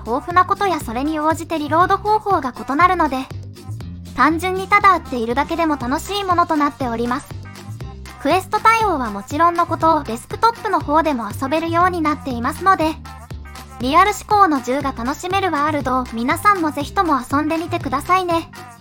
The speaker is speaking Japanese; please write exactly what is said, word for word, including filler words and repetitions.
豊富なことやそれに応じてリロード方法が異なるので、単純にただ打っているだけでも楽しいものとなっております。クエスト対応はもちろんのことをデスクトップの方でも遊べるようになっていますので、リアル思考の銃が楽しめるワールドを皆さんもぜひとも遊んでみてくださいね。